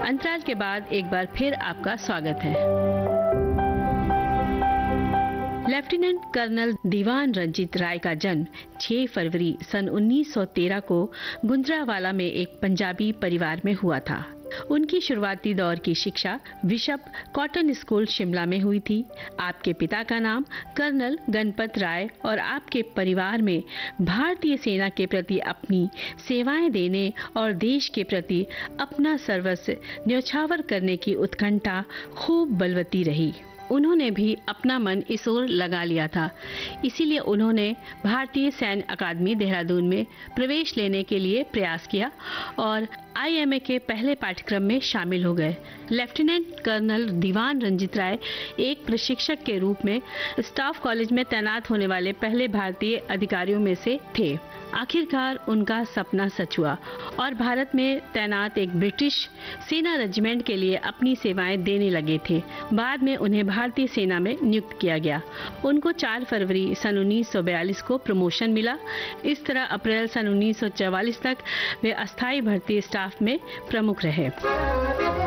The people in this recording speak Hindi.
अंतराल के बाद एक बार फिर आपका स्वागत है। लेफ्टिनेंट कर्नल दीवान रंजीत राय का जन्म 6 फरवरी सन 1913 को गुंजरावाला में एक पंजाबी परिवार में हुआ था। उनकी शुरुआती दौर की शिक्षा बिशप कॉटन स्कूल शिमला में हुई थी। आपके पिता का नाम कर्नल गणपत राय और आपके परिवार में भारतीय सेना के प्रति अपनी सेवाएं देने और देश के प्रति अपना सर्वस्व न्यौछावर करने की उत्कंठा खूब बलवती रही। उन्होंने भी अपना मन इस ओर लगा लिया था, इसीलिए उन्होंने भारतीय सैन्य अकादमी देहरादून में प्रवेश लेने के लिए प्रयास किया और IMA के पहले पाठ्यक्रम में शामिल हो गए। लेफ्टिनेंट कर्नल दीवान रंजीत राय एक प्रशिक्षक के रूप में स्टाफ कॉलेज में तैनात होने वाले पहले भारतीय अधिकारियों में से थे। आखिरकार उनका सपना सच हुआ और भारत में तैनात एक ब्रिटिश सेना रेजिमेंट के लिए अपनी सेवाएं देने लगे थे। बाद में उन्हें भारतीय सेना में नियुक्त किया गया। उनको 4 फरवरी सन 1942 को प्रमोशन मिला। इस तरह अप्रैल सन 1944 तक वे अस्थायी भर्ती स्टाफ में प्रमुख रहे।